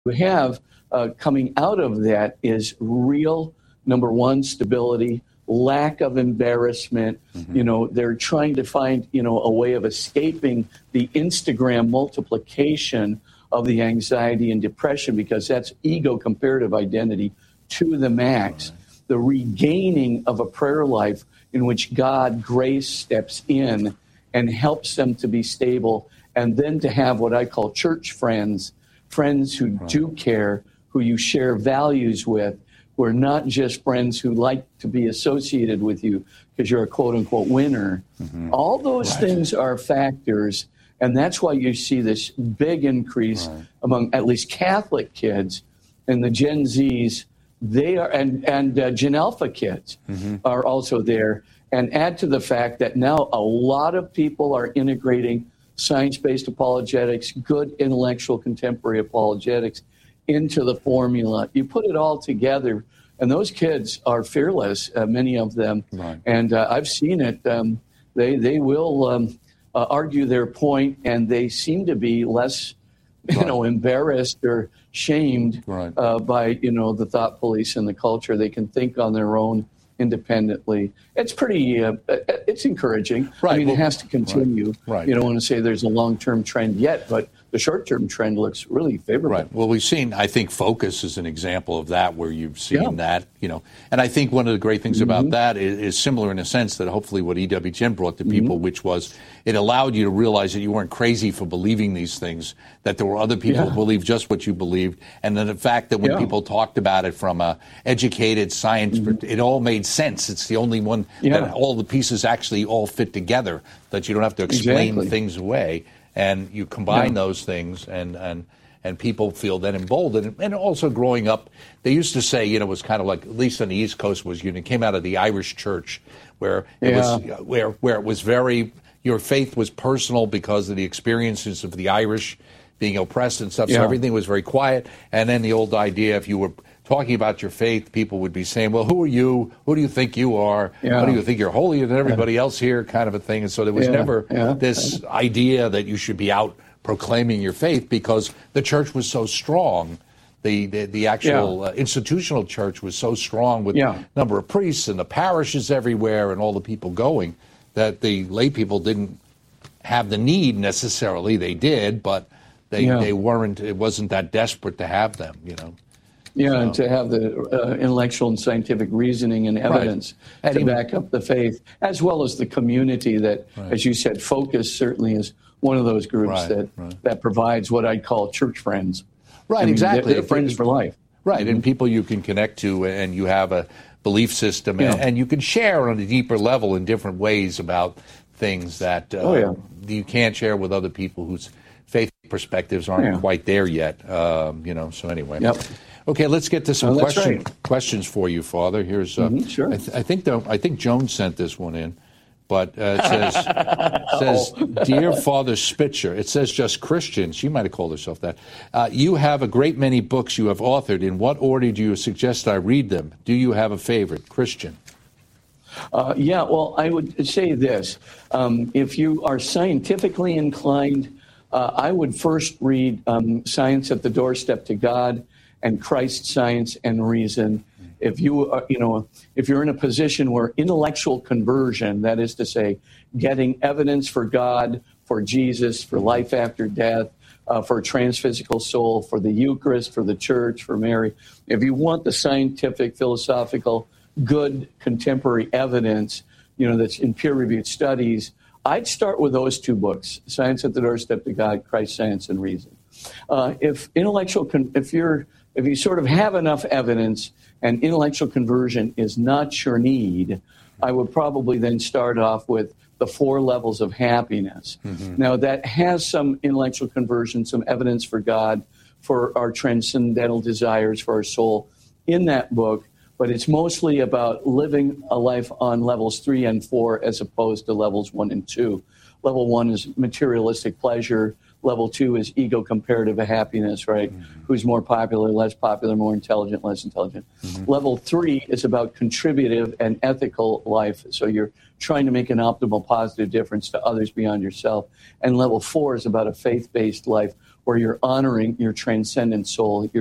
we have coming out of that is real, number one, stability, lack of embarrassment. They're trying to find, a way of escaping the Instagram multiplication of the anxiety and depression, because that's ego comparative identity to the max. Right. The regaining of a prayer life in which God, grace, steps in and helps them to be stable, and then to have what I call church friends who do care, who you share values with, who are not just friends who like to be associated with you because you're a quote-unquote winner. All those things are factors, and that's why you see this big increase among at least Catholic kids and the Gen Zs. They are, and Gen Alpha kids are also there. And add to the fact that now a lot of people are integrating science-based apologetics, good intellectual contemporary apologetics into the formula. You put it all together, and those kids are fearless, many of them. Right. And I've seen it. They will argue their point, and they seem to be less, embarrassed or shamed by, the thought police and the culture. They can think on their own independently. It's pretty, it's encouraging. Right. I mean, it has to continue. Right. You don't want to say there's a long-term trend yet, but the short-term trend looks really favorable. Right. Well, we've seen, I think, Focus is an example of that, where you've seen that, and I think one of the great things about that is similar in a sense that hopefully what EWTN brought to people, which was it allowed you to realize that you weren't crazy for believing these things, that there were other people who believed just what you believed, and then the fact that when people talked about it from a educated science, it all made sense. It's the only one that all the pieces actually all fit together, that you don't have to explain things away. And you combine those things, and people feel then emboldened. And also growing up, they used to say, it was kind of like, at least on the East Coast, was it came out of the Irish church, where it was where it was very, your faith was personal because of the experiences of the Irish being oppressed and stuff. So everything was very quiet. And then the old idea, if you were talking about your faith, people would be saying, well, who are you? Who do you think you are? How do you think you're holier than everybody else here, kind of a thing? And so there was never this idea that you should be out proclaiming your faith, because the church was so strong. The actual institutional church was so strong, with number of priests and the parishes everywhere and all the people going, that the lay people didn't have the need necessarily. They did, but they weren't. It wasn't that desperate to have them, and to have the intellectual and scientific reasoning and evidence to back up the faith, as well as the community that, as you said, Focus certainly is one of those groups that provides what I'd call church friends. Right, exactly. They're friends for life. Right, and people you can connect to, and you have a belief system, and you can share on a deeper level in different ways about things that you can't share with other people whose faith perspectives aren't quite there yet. So anyway. Yep. Okay, let's get to some questions for you, Father. Here's sure. I think Joan sent this one in, but it says, Dear Father Spitzer, it says just Christian. She might have called herself that. You have a great many books you have authored. In what order do you suggest I read them? Do you have a favorite? Christian. Well, I would say this. If you are scientifically inclined, I would first read Science at the Doorstep to God and Christ, Science, and Reason. If you are, if you're in a position where intellectual conversion, that is to say, getting evidence for God, for Jesus, for life after death, for a transphysical soul, for the Eucharist, for the Church, for Mary, if you want the scientific, philosophical, good contemporary evidence, that's in peer-reviewed studies, I'd start with those two books: Science at the Doorstep to God, Christ, Science, and Reason. If you sort of have enough evidence and intellectual conversion is not your need, I would probably then start off with the 4 levels of happiness. Now, that has some intellectual conversion, some evidence for God, for our transcendental desires, for our soul in that book, but it's mostly about living a life on levels 3 and 4 as opposed to levels 1 and 2. Level 1 is materialistic pleasure. Level 2 is ego comparative happiness, right? Who's more popular, less popular, more intelligent, less intelligent. Level 3 is about contributive and ethical life. So you're trying to make an optimal positive difference to others beyond yourself. And level 4 is about a faith-based life where you're honoring your transcendent soul, your